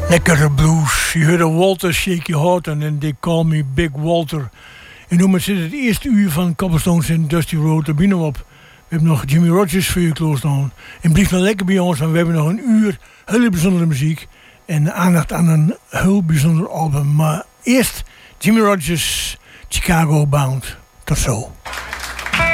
Lekkere blues. Je hoorde Walter Shake Your Heart en They Call Me Big Walter. En noem het zit het eerste uur van Cobblestones en Dusty Road er binnen op. We hebben nog Jimmy Rogers voor je klaarstaan. En blijf nog lekker bij ons, want we hebben nog een uur hele bijzondere muziek. En aandacht aan een heel bijzonder album. Maar eerst Jimmy Rogers, Chicago Bound. Tot zo.